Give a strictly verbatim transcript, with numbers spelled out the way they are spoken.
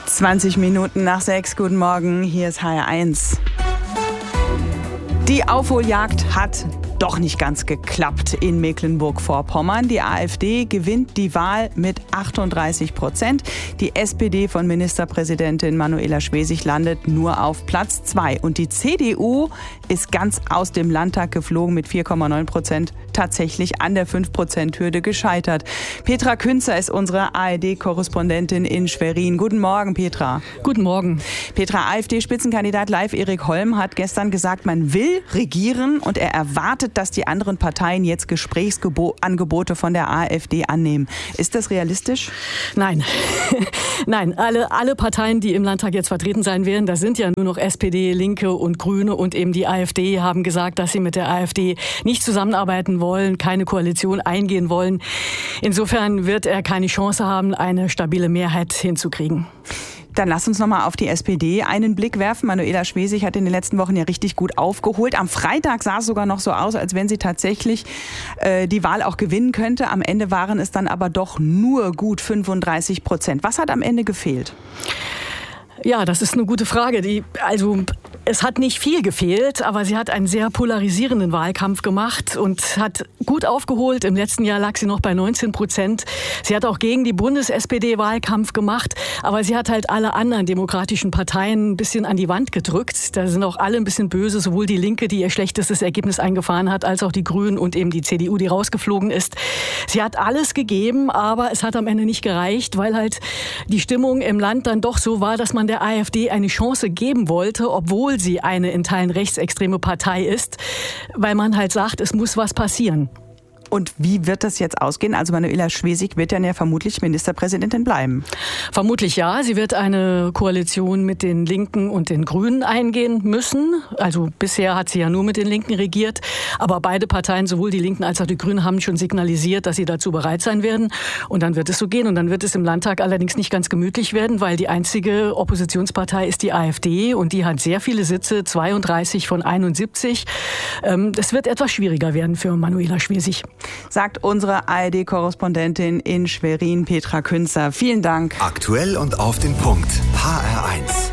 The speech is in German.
zwanzig Minuten nach sechs. Guten Morgen, hier ist H R eins. Die Aufholjagd hat doch nicht ganz geklappt in Mecklenburg-Vorpommern. Die AfD gewinnt die Wahl mit achtunddreißig Prozent. Die S P D von Ministerpräsidentin Manuela Schwesig landet nur auf Platz zwei. Und die C D U ist ganz aus dem Landtag geflogen mit vier Komma neun Prozent, tatsächlich an der fünf Prozent Hürde gescheitert. Petra Künzer ist unsere A R D-Korrespondentin in Schwerin. Guten Morgen, Petra. Guten Morgen. Petra, AfD-Spitzenkandidat Leif Erik Holm hat gestern gesagt, man will regieren und er erwartet, dass die anderen Parteien jetzt Gesprächsangebote von der AfD annehmen. Ist das realistisch? Nein. Nein, alle, alle Parteien, die im Landtag jetzt vertreten sein werden, das sind ja nur noch S P D, Linke und Grüne und eben die AfD, haben gesagt, dass sie mit der AfD nicht zusammenarbeiten wollen, keine Koalition eingehen wollen. Insofern wird er keine Chance haben, eine stabile Mehrheit hinzukriegen. Dann lass uns noch mal auf die S P D einen Blick werfen. Manuela Schwesig hat in den letzten Wochen ja richtig gut aufgeholt. Am Freitag sah es sogar noch so aus, als wenn sie tatsächlich äh, die Wahl auch gewinnen könnte. Am Ende waren es dann aber doch nur gut fünfunddreißig Prozent. Was hat am Ende gefehlt? Ja, das ist eine gute Frage. Die, also es hat nicht viel gefehlt, aber sie hat einen sehr polarisierenden Wahlkampf gemacht und hat gut aufgeholt. Im letzten Jahr lag sie noch bei neunzehn Prozent. Sie hat auch gegen die Bundes-S P D Wahlkampf gemacht, aber sie hat halt alle anderen demokratischen Parteien ein bisschen an die Wand gedrückt. Da sind auch alle ein bisschen böse, sowohl die Linke, die ihr schlechtestes Ergebnis eingefahren hat, als auch die Grünen und eben die C D U, die rausgeflogen ist. Sie hat alles gegeben, aber es hat am Ende nicht gereicht, weil halt die Stimmung im Land dann doch so war, dass man der AfD eine Chance geben wollte, obwohl sie eine in Teilen rechtsextreme Partei ist, weil man halt sagt, es muss was passieren. Und wie wird das jetzt ausgehen? Also Manuela Schwesig wird dann ja vermutlich Ministerpräsidentin bleiben. Vermutlich ja. Sie wird eine Koalition mit den Linken und den Grünen eingehen müssen. Also bisher hat sie ja nur mit den Linken regiert. Aber beide Parteien, sowohl die Linken als auch die Grünen, haben schon signalisiert, dass sie dazu bereit sein werden. Und dann wird es so gehen. Und dann wird es im Landtag allerdings nicht ganz gemütlich werden, weil die einzige Oppositionspartei ist die AfD. Und die hat sehr viele Sitze, zweiunddreißig von einundsiebzig. Es wird etwas schwieriger werden für Manuela Schwesig. Sagt unsere A R D-Korrespondentin in Schwerin, Petra Künzer. Vielen Dank. Aktuell und auf den Punkt. H R eins.